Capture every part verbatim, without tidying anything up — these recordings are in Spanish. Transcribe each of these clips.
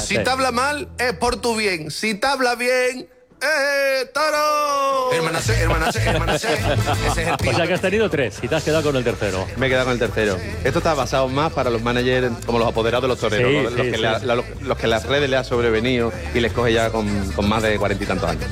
Si sí. te habla mal, es por tu bien. Si te habla bien, ¡eh, toro! Hermana C, hermana C, hermana C. Ese es el O pico. sea que has tenido tres y te has quedado con el tercero. Me he quedado con el tercero. Esto está basado más para los managers como los apoderados de los toreros, Sí, ¿no? sí, los, que sí. la- la- los, los que las redes le ha sobrevenido y les coge ya con, con más de cuarenta y tantos años.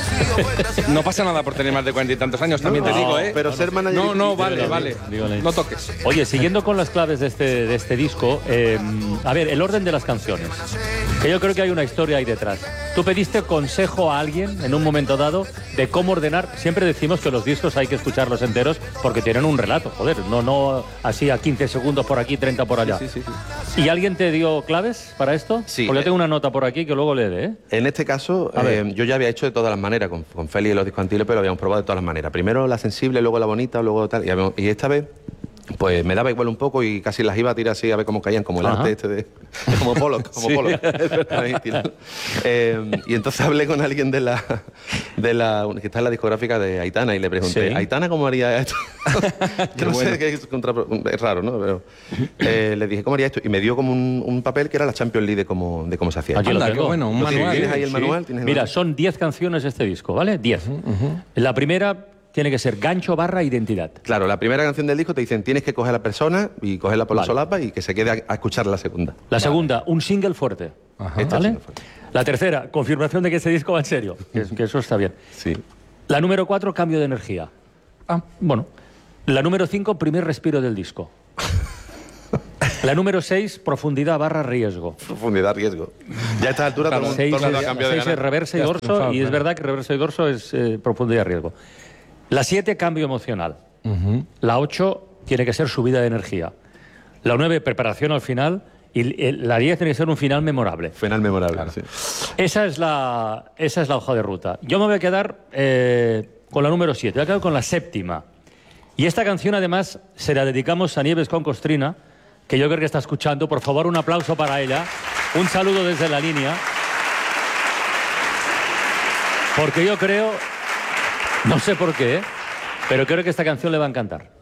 No pasa nada por tener más de cuarenta y tantos años, también te No, digo, ¿eh? Pero ser manager... No, no, vale, Dígale, vale. dígale. No toques. Oye, siguiendo con las claves de este, de este disco, eh, a ver, el orden de las canciones. Que yo creo que hay una historia ahí detrás. Tú pediste consejo a alguien en un momento dado de cómo ordenar. Siempre decimos que los discos hay que escucharlos enteros porque tienen un relato, joder, no, no así a quince segundos por aquí, treinta por allá. Sí, sí, sí. ¿Y alguien te dio claves para esto? Sí. Porque yo tengo una nota por aquí que luego lee, ¿eh? En este caso, A ver. eh, yo ya había hecho de todas las maneras, con, con Félix y los discos Antílopes lo habíamos probado de todas las maneras. Primero la sensible, luego la bonita, luego tal. Y, habíamos- y esta vez, pues me daba igual un poco y casi las iba a tirar así a ver cómo caían, como el Ajá. arte este de... Como Pollock, como Sí, Pollock. Ahí, tirado. Eh, y entonces hablé con alguien de la, de la... que está en la discográfica de Aitana y le pregunté, Sí. ¿Aitana cómo haría esto? que no bueno. sé, que es, contra- es raro, ¿no? Pero eh, le dije, ¿cómo haría esto? Y me dio como un, un papel que era la Champions League de cómo, de cómo se hacía. Aquí lo Anda, qué tengo. bueno, un ¿Lo tienes? manual. ¿Tienes ahí el Sí. manual? ¿Tienes el Mira, manual? son diez canciones este disco, ¿vale? diez. La primera tiene que ser gancho barra identidad. Claro, la primera canción del disco te dicen tienes que coger a la persona y cogerla por Vale. la solapa y que se quede a, a escuchar la segunda. La segunda, un single fuerte. Este es ¿Vale? single fuerte. La tercera, confirmación de que este disco va en serio. Que, que eso está bien. Sí. La número cuatro, cambio de energía. Ah, Bueno. La número cinco, primer respiro del disco. La número seis, profundidad barra riesgo. Profundidad, riesgo. Ya a esta altura todo el mundo- Seis, todo el mundo ha es- cambiado de seis es ganar. reversa y Ya has dorso, triunfado, y es claro. verdad que reversa y dorso es eh, profundidad y riesgo. La siete, cambio emocional. La ocho, tiene que ser subida de energía. La nueve, preparación al final. Y el- la diez tiene que ser un final memorable. Final memorable. Sí. Esa es la, esa es la hoja de ruta. Yo me voy a quedar eh, con la número siete, voy a quedar con la séptima. Y esta canción, además, se la dedicamos a Nieves con Costrina, que yo creo que está escuchando. Por favor, un aplauso para ella. Un saludo desde la línea. Porque yo creo, no sé por qué, pero creo que esta canción le va a encantar.